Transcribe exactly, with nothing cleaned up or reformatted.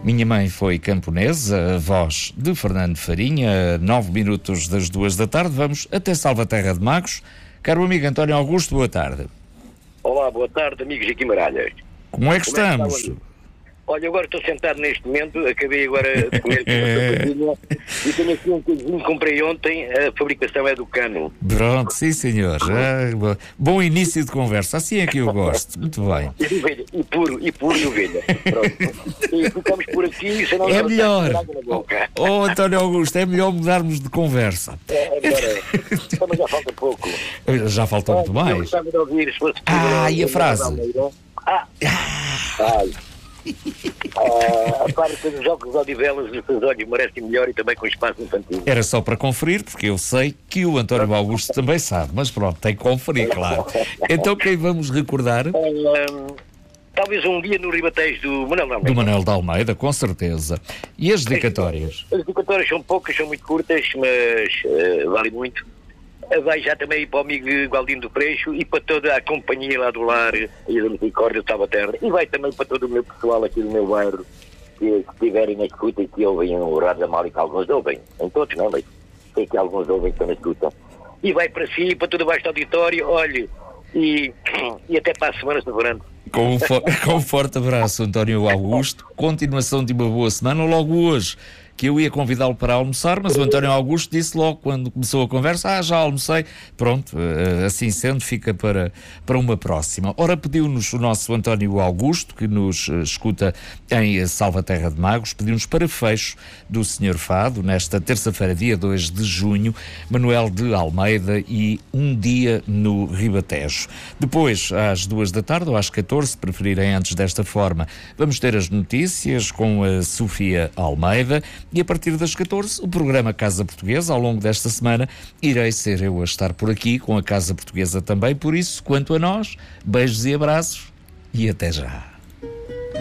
Minha Mãe Foi Camponesa, a voz de Fernando Farinha, nove minutos das duas da tarde. Vamos até Salvaterra de Magos. Caro amigo António Augusto, boa tarde. Olá, boa tarde, amigos aqui Maralhas. Como é que Como é que estamos? está? Olha, agora estou sentado neste momento, acabei agora de comer aqui uma sopadinha e tenho aqui um coisinho que comprei ontem, a fabricação é do Cano. Pronto, sim senhor. Ah, bom início de conversa, assim é que eu gosto. Muito bem. E de ovelha, e puro, e puro de ovelha. Pronto. E ficamos por aqui, senão É não melhor. água na boca. Oh, António Augusto, é melhor mudarmos de conversa. É, é melhor é. Então, mas já falta pouco. Já falta muito Ah, eu mais. gostava de ouvir, se fosse Ah, possível, e a eu frase? mandava Ah, ai. Ah, a fábrica dos jogos Odivelas, os seus olhos merecem melhor e também com espaço infantil. Era só para conferir, porque eu sei que o António Augusto também sabe, mas pronto, tem que conferir, claro. Então quem vamos recordar? Um, talvez um dia no Ribatejo do Manuel de Almeida. Do Manuel de Almeida, com certeza. E as dedicatórias? As dedicatórias são poucas, são muito curtas, mas uh, vale muito. Vai já também para o amigo Gualdino do Freixo e para toda a companhia lá do Lar e da Misericórdia do Salvaterra. E vai também para todo o meu pessoal aqui do meu bairro que, que estiverem na escuta e que ouvem o Rádio da Mal e que alguns ouvem. Em todos não, mas sei que alguns ouvem que estão na escuta. E vai para si, para todo o baixo auditório, olhe, e, e até para a semana, Sr. Fernando. Com um, fo- com um forte abraço, António Augusto. Continuação de uma boa semana. Logo hoje, que eu ia convidá-lo para almoçar, mas o António Augusto disse logo, quando começou a conversa, ah, já almocei. Pronto, assim sendo, fica para, para uma próxima. Ora, pediu-nos o nosso António Augusto, que nos escuta em Salvaterra de Magos, pediu-nos para fecho do senhor Fado, nesta terça-feira, dia dois de junho, Manuel de Almeida e Um Dia no Ribatejo. Depois, às duas da tarde, ou às catorze, se preferirem antes desta forma, vamos ter as notícias com a Sofia Almeida. E a partir das catorze, o programa Casa Portuguesa. Ao longo desta semana, irei ser eu a estar por aqui, com a Casa Portuguesa também. Por isso, quanto a nós, beijos e abraços e até já.